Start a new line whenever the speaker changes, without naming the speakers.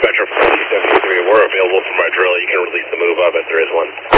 Metro 4273, we're available for my drill. You can release the move up if there is one.